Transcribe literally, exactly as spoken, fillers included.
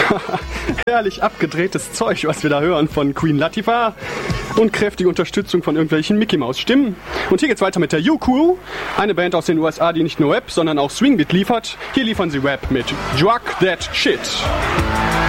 Herrlich abgedrehtes Zeug, was wir da hören von Queen Latifah. Und kräftige Unterstützung von irgendwelchen Mickey-Maus-Stimmen. Und hier geht's weiter mit der U-Crew, eine Band aus den U S A, die nicht nur Rap, sondern auch Swingbeat liefert. Hier liefern sie Rap mit Drug That Shit.